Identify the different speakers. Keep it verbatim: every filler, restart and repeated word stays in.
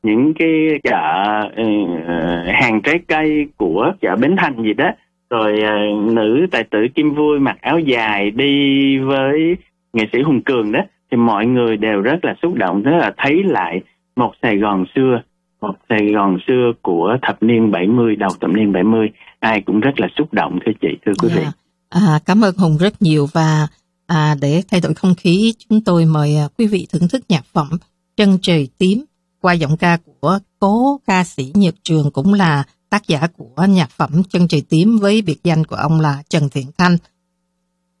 Speaker 1: những cái chợ uh, hàng trái cây của chợ Bến Thành gì đó, rồi uh, nữ tài tử Kim Vui mặc áo dài đi với nghệ sĩ Hùng Cường đó, thì mọi người đều rất là xúc động, rất là thấy lại một Sài Gòn xưa, một Sài Gòn xưa của thập niên bảy mươi, đầu thập niên bảy mươi, ai cũng rất là xúc động thưa chị, thưa quý
Speaker 2: yeah.
Speaker 1: vị.
Speaker 2: À, cảm ơn Hùng rất nhiều, và à, để thay đổi không khí, chúng tôi mời à, quý vị thưởng thức nhạc phẩm Chân Trời Tím qua giọng ca của cố ca sĩ Nhật Trường, cũng là tác giả của nhạc phẩm Chân Trời Tím với biệt danh của ông là Trần Thiện Thanh.